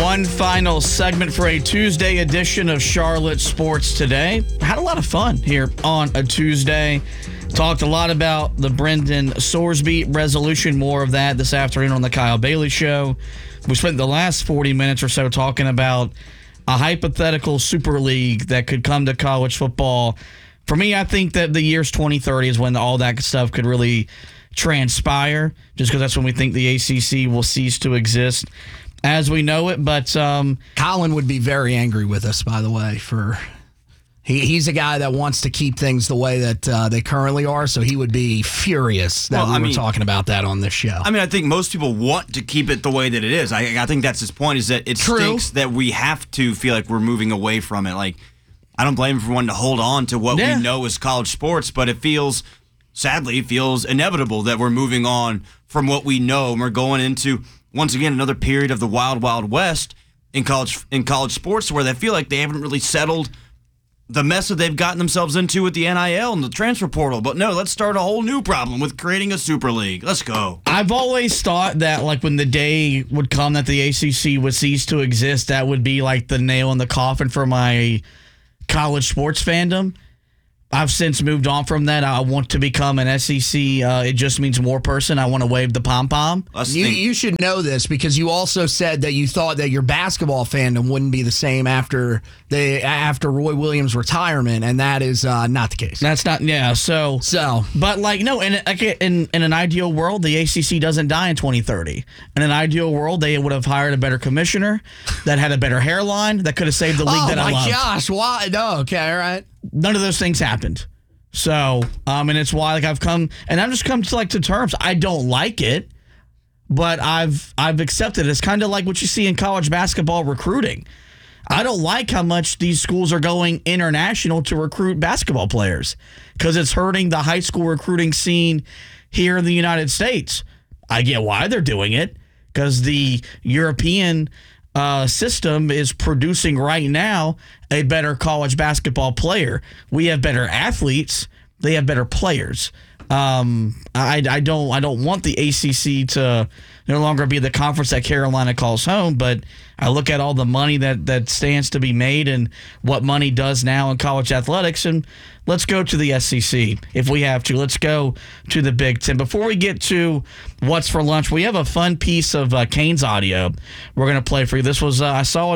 One final segment for a Tuesday edition of Charlotte Sports Today. Had a lot of fun here on a Tuesday. Talked a lot about the Brendan Sorsby resolution. More of that this afternoon on the Kyle Bailey Show. We spent the last 40 minutes or so talking about a hypothetical Super League that could come to college football. For me, I think that the year's 2030 is when all that stuff could really transpire, just because that's when we think the ACC will cease to exist as we know it. But Colin would be very angry with us, by the way. He's a guy that wants to keep things the way that they currently are, so he would be furious that we were talking about that on this show. I mean, I think most people want to keep it the way that it is. I think that's his point, is that it stinks that we have to feel like we're moving away from it. Like, I don't blame him for wanting to hold on to what we know is college sports, but sadly, it feels inevitable that we're moving on from what we know, and we're going into, once again, another period of the wild, wild west in college sports, where they feel like they haven't really settled the mess that they've gotten themselves into with the NIL and the transfer portal. But no, let's start a whole new problem with creating a Super League. Let's go. I've always thought that, like, when the day would come that the ACC would cease to exist, that would be like the nail in the coffin for my college sports fandom. I've since moved on from that. I want to become an SEC. It just means more person. I want to wave the pom-pom. You should know this, because you also said that you thought that your basketball fandom wouldn't be the same after Roy Williams' retirement, and that is not the case. That's not, So, but in an ideal world, the ACC doesn't die in 2030. In an ideal world, they would have hired a better commissioner that had a better hairline that could have saved the league that I love. Oh my gosh! Why? No, okay, all right. None of those things happened. So, and it's why I've come to terms. I don't like it, but I've accepted it. It's kind of like what you see in college basketball recruiting. I don't like how much these schools are going international to recruit basketball players, because it's hurting the high school recruiting scene here in the United States. I get why they're doing it, because the European system is producing right now a better college basketball player. We have better athletes. They have better players. I don't want the ACC to no longer be the conference that Carolina calls home, but I look at all the money that stands to be made and what money does now in college athletics, and let's go to the SEC if we have to. Let's go to the Big Ten. Before we get to what's for lunch, we have a fun piece of Canes audio we're going to play for you. This was I saw it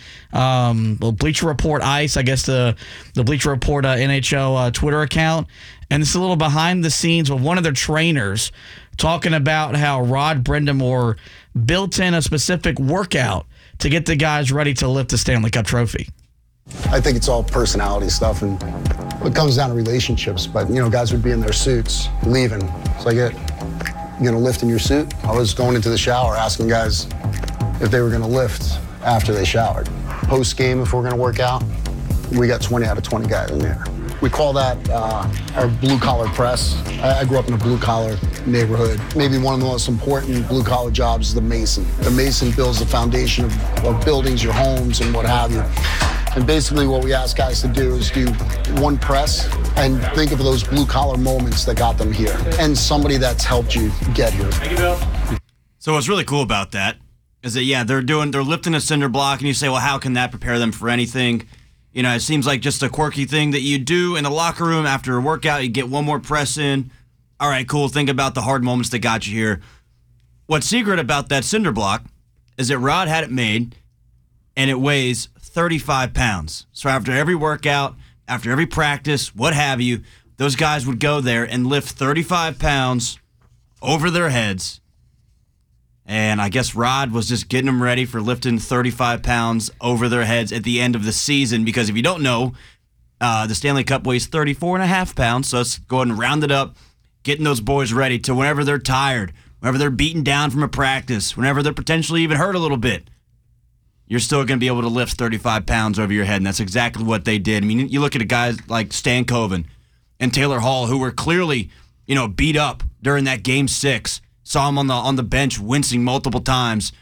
on Bleacher Report Ice, I guess the Bleacher Report NHL Twitter account, and it's a little behind the scenes with one of their trainers talking about how Rod Brindamore built in a specific workout to get the guys ready to lift the Stanley Cup trophy. I think it's all personality stuff, and it comes down to relationships. But, guys would be in their suits, leaving. It's like, you going to lift in your suit? I was going into the shower asking guys if they were going to lift after they showered. Post-game, if we're going to work out, we got 20 out of 20 guys in there. We call that our blue-collar press. I grew up in a blue-collar neighborhood. Maybe one of the most important blue-collar jobs is the mason. The mason builds the foundation of buildings, your homes, and what have you. And basically what we ask guys to do is do one press and think of those blue-collar moments that got them here and somebody that's helped you get here. Thank you, Bill. So what's really cool about that is that, they're lifting a cinder block, and you say, well, how can that prepare them for anything? It seems like just a quirky thing that you do in the locker room after a workout. You get one more press in. All right, cool. Think about the hard moments that got you here. What's secret about that cinder block is that Rod had it made, and it weighs 35 pounds. So after every workout, after every practice, what have you, those guys would go there and lift 35 pounds over their heads. And I guess Rod was just getting them ready for lifting 35 pounds over their heads at the end of the season. Because if you don't know, the Stanley Cup weighs 34.5 pounds. So let's go ahead and round it up, getting those boys ready to whenever they're tired, whenever they're beaten down from a practice, whenever they're potentially even hurt a little bit, you're still going to be able to lift 35 pounds over your head. And that's exactly what they did. I mean, you look at guys like Stan Koven and Taylor Hall, who were clearly, beat up during that Game 6. Saw him on the bench wincing multiple times.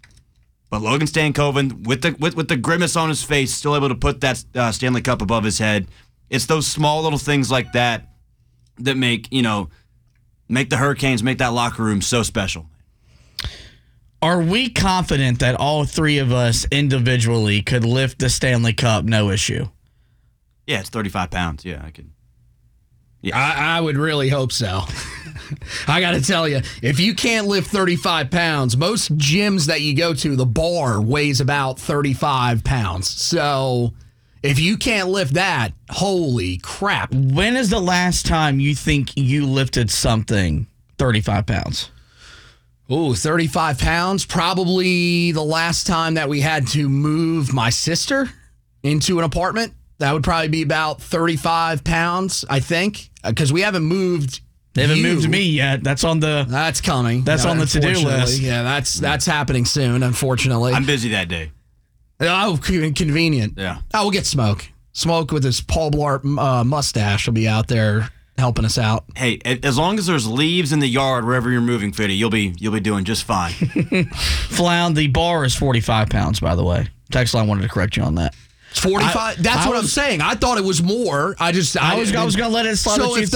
But Logan Stankoven, with the grimace on his face, still able to put that Stanley Cup above his head. It's those small little things like that that make the Hurricanes, make that locker room so special. Are we confident that all three of us individually could lift the Stanley Cup no issue? Yeah, it's 35 pounds. Yeah, I could. Yeah. I would really hope so. I got to tell you, if you can't lift 35 pounds, most gyms that you go to, the bar weighs about 35 pounds. So if you can't lift that, holy crap. When is the last time you think you lifted something 35 pounds? Ooh, 35 pounds. Probably the last time that we had to move my sister into an apartment. That would probably be about 35 pounds, I think, because we haven't moved. They haven't moved me yet. That's on the. That's coming. That's on the to-do list. Yeah, that's happening soon. Unfortunately, I'm busy that day. Oh, convenient. Yeah. Oh, we'll get Smoke. Smoke with his Paul Blart mustache will be out there helping us out. Hey, as long as there's leaves in the yard wherever you're moving, Fitty, you'll be doing just fine. Flound, the bar is 45 pounds. By the way, text line wanted to correct you on that. 45. That's what I'm saying. I thought it was more. I was going to let it slide. So if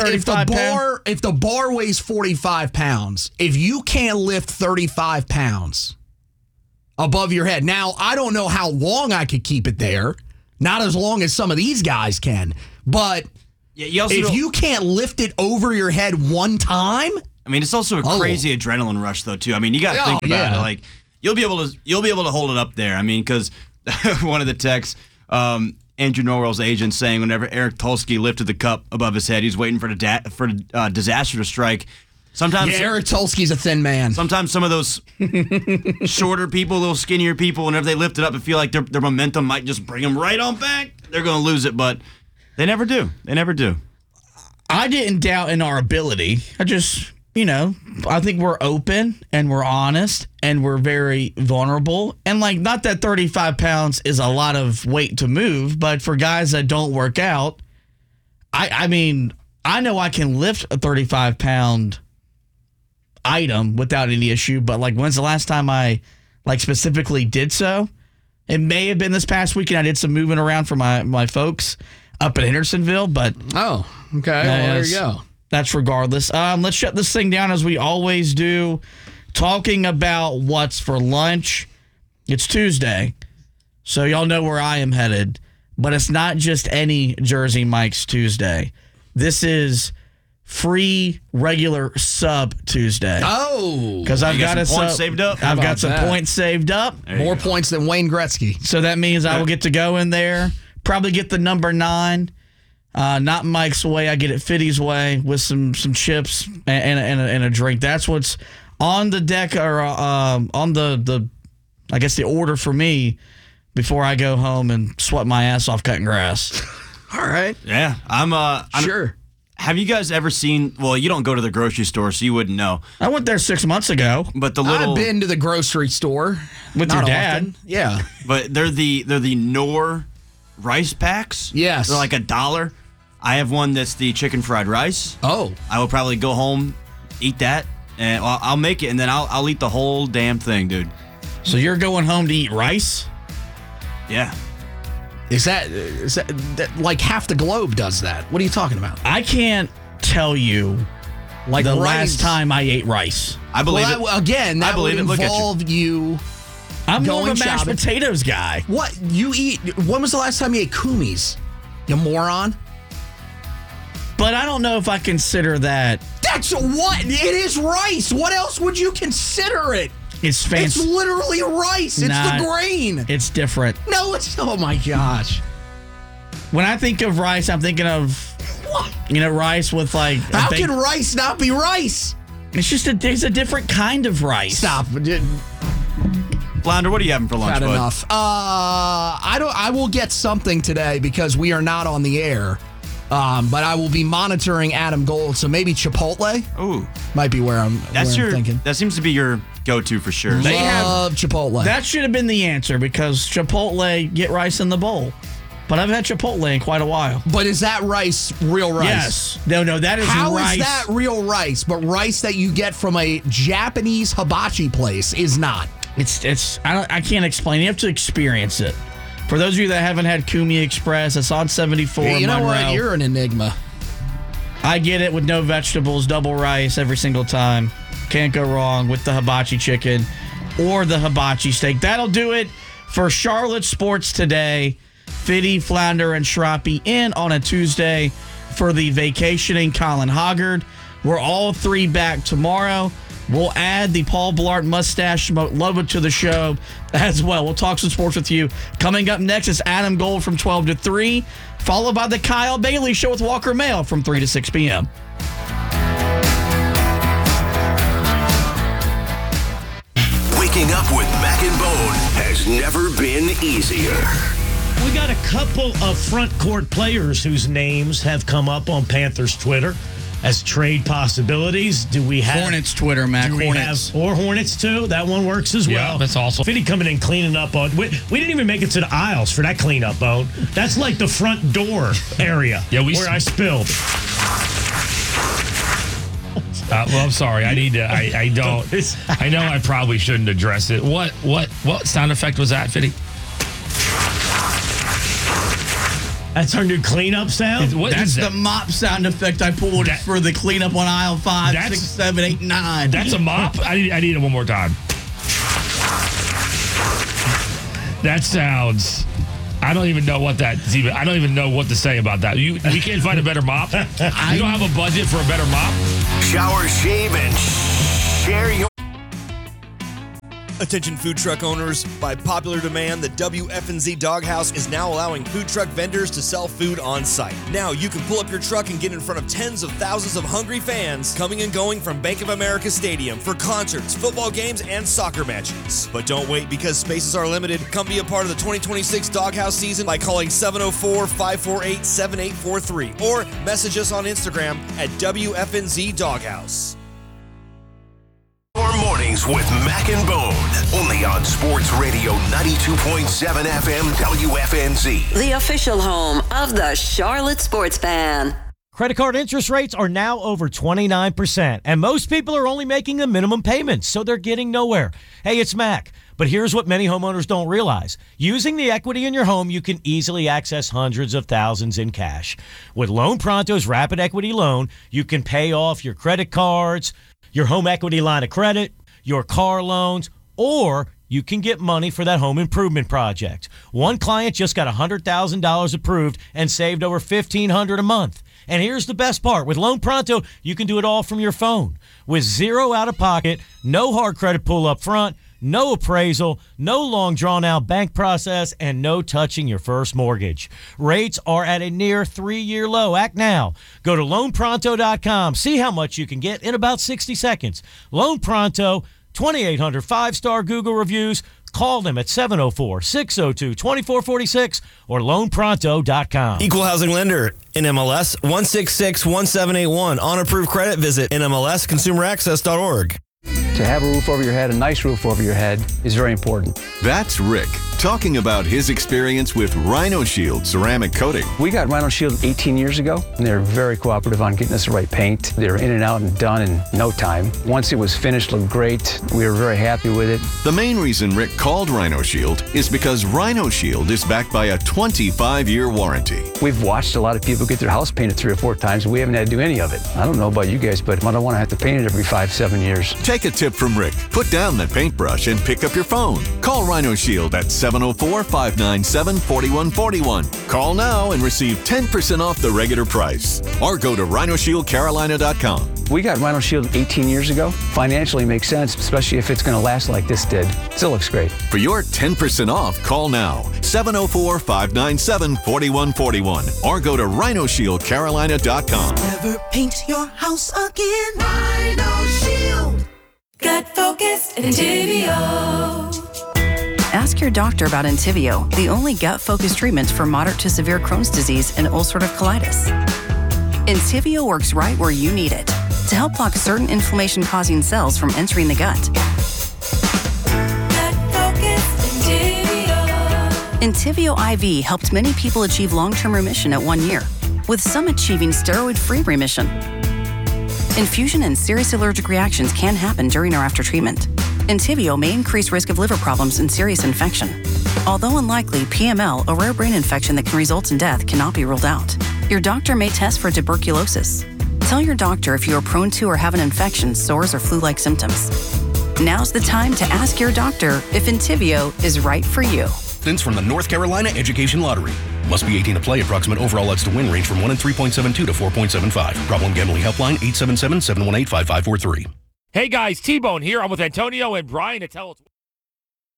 the bar weighs 45 pounds, if you can't lift 35 pounds above your head, now I don't know how long I could keep it there. Not as long as some of these guys can, but yeah, if you can't lift it over your head one time, I mean, it's also a crazy adrenaline rush, though. Too. I mean, you got to think about it. Like you'll be able to hold it up there. I mean, because. One of the texts, Andrew Norwell's agent saying whenever Eric Tulsky lifted the cup above his head, he's waiting for disaster to strike. Sometimes Eric Tulsky's a thin man. Sometimes some of those shorter people, little skinnier people, whenever they lift it up and feel like their momentum might just bring them right on back, they're going to lose it, but they never do. They never do. I didn't doubt in our ability. I think we're open and we're honest and we're very vulnerable. And not that 35 pounds is a lot of weight to move, but for guys that don't work out, I mean, I know I can lift a 35-pound item without any issue, but when's the last time I specifically did so? It may have been this past weekend. I did some moving around for my folks up in Hendersonville, but oh, okay. Well, there you go. That's regardless. Let's shut this thing down as we always do. Talking about what's for lunch. It's Tuesday, so y'all know where I am headed. But it's not just any Jersey Mike's Tuesday. This is free regular sub Tuesday. Oh, because I've got some points saved up. I've got some points saved up. More points than Wayne Gretzky. So that means I will get to go in there. Probably get the number 9. Not Mike's way. I get it Fitty's way with some chips and a drink. That's what's on the deck or on the I guess the order for me before I go home and sweat my ass off cutting grass. All right. Yeah, I'm sure. Have you guys ever seen? Well, you don't go to the grocery store, so you wouldn't know. I went there 6 months ago. But I've been to the grocery store with your dad. Often. Yeah. But they're the Knorr rice packs. Yes. They're like $1. I have one that's the chicken fried rice. Oh. I will probably go home, eat that, and I'll make it, and then I'll eat the whole damn thing, dude. So you're going home to eat rice? Yeah. Is that like half the globe does that? What are you talking about? I can't tell you the rice. last time I ate rice. I believe it. Again, that would Look at involve you. I'm more of a mashed shopping. potatoes guy. What you eat? When was the last time you ate Kumis? You moron. But I don't know if I consider that. That's what it is. Rice. What else would you consider it? It's fancy. It's literally rice. It's the grain. It's different. No, it's. Oh my gosh. When I think of rice, I'm thinking of what? Rice with How can rice not be rice? It's a different kind of rice. Stop. Flounder, what are you having for lunch, Had bud? enough. I will get something today because we are not on the air. But I will be monitoring Adam Gold, so maybe Chipotle. Ooh, might be where I'm. That's I'm thinking. That seems to be your go-to for sure. Love Chipotle. That should have been the answer because Chipotle get rice in the bowl. But I've had Chipotle in quite a while. But is that rice real rice? Yes. No, that is How rice. How is that real rice? But rice that you get from a Japanese hibachi place is not. I can't explain. You have to experience it. For those of you that haven't had Kumi Express, it's on 74 Hey, you know Monroe. what? You're an enigma. I get it with no vegetables, double rice every single time. Can't go wrong with the hibachi chicken. or the hibachi steak. That'll do it for Charlotte Sports Today. Fitty, Flounder, and Schrappe in on a Tuesday for the vacationing Colin Hoggard. We're all three back tomorrow. We'll add the Paul Blart mustache logo to the show as well. We'll talk some sports with you. Coming up next is Adam Gold from 12 to 3, followed by the Kyle Bailey Show with Walker Mail from 3 to 6 p.m. Waking up with Mac and Bone has never been easier. We got a couple of front court players whose names have come up on Panthers Twitter as trade possibilities. Do we have Hornets Twitter, Mac? Or Hornets too? That one works as well. Yeah, that's awesome. Fitty coming in cleaning up on. We didn't even make it to the aisles for that cleanup, Bone. That's like the front door area where I spilled. Well, I'm sorry. I don't. I know I probably shouldn't address it. What sound effect was that, Fitty? That's our new cleanup sound? That's the mop sound effect I pulled for the cleanup on aisle 5, 6, 7, 8, 9. That's a mop? I need it one more time. That sounds... I don't even know what that's even... I don't even know what to say about that. We can't find a better mop? You don't have a budget for a better mop? Shower, shave, and share your... Attention food truck owners, by popular demand, the WFNZ Doghouse is now allowing food truck vendors to sell food on site. Now you can pull up your truck and get in front of tens of thousands of hungry fans coming and going from Bank of America Stadium for concerts, football games, and soccer matches. But don't wait, because spaces are limited. Come be a part of the 2026 Doghouse season by calling 704-548-7843 or message us on Instagram at WFNZ Doghouse. Your mornings with Mac and Bone, only on Sports Radio 92.7 FM WFNZ. The official home of the Charlotte Sports Fan. Credit card interest rates are now over 29%, and most people are only making the minimum payments, so they're getting nowhere. Hey, it's Mac. But here's what many homeowners don't realize. Using the equity in your home, you can easily access hundreds of thousands in cash. With Loan Pronto's Rapid Equity Loan, you can pay off your credit cards, your home equity line of credit, your car loans, or you can get money for that home improvement project. One client just got $100,000 approved and saved over $1,500 a month. And here's the best part. With Loan Pronto, you can do it all from your phone. With zero out-of-pocket, no hard credit pull up front, no appraisal, no long drawn-out bank process, and no touching your first mortgage. Rates are at a near 3-year low. Act now. Go to loanpronto.com. See how much you can get in about 60 seconds. Loan Pronto, 2,800 5-star Google reviews. Call them at 704-602-2446 or loanpronto.com. Equal housing lender, NMLS 1661781. On approved credit, visit NMLSconsumeraccess.org. To have a roof over your head, a nice roof over your head, is very important. That's Rick talking about his experience with Rhino Shield ceramic coating. We got Rhino Shield 18 years ago, and they were very cooperative on getting us the right paint. They were in and out and done in no time. Once it was finished, it looked great. We were very happy with it. The main reason Rick called Rhino Shield is because Rhino Shield is backed by a 25-year warranty. We've watched a lot of people get their house painted 3 or 4 times, and we haven't had to do any of it. I don't know about you guys, but I don't want to have to paint it every 5-7 years. Take a tip from Rick. Put down that paintbrush and pick up your phone. Call Rhino Shield at 704-597-4141. Call now and receive 10% off the regular price. Or go to RhinoShieldCarolina.com. We got Rhino Shield 18 years ago. Financially makes sense, especially if it's going to last like this did. Still looks great. For your 10% off, call now. 704-597-4141. Or go to RhinoShieldCarolina.com. Never paint your house again. Rhino Shield. Gut focused Entivio. Ask your doctor about Entivio, the only gut-focused treatment for moderate to severe Crohn's disease and ulcerative colitis. Entivio works right where you need it to help block certain inflammation-causing cells from entering the gut. Gut-focused Entivio. Entivio IV helped many people achieve long-term remission at 1 year, with some achieving steroid-free remission. Infusion and serious allergic reactions can happen during or after treatment. Entivio may increase risk of liver problems and serious infection. Although unlikely, PML, a rare brain infection that can result in death, cannot be ruled out. Your doctor may test for tuberculosis. Tell your doctor if you are prone to or have an infection, sores, or flu-like symptoms. Now's the time to ask your doctor if Entyvio is right for you. Thins from the North Carolina Education Lottery. Must be 18 to play. Approximate overall odds to win range from 1 in 3.72 to 4.75. Problem gambling helpline 877-718-5543. Hey guys, T-Bone here. I'm with Antonio and Brian to tell us.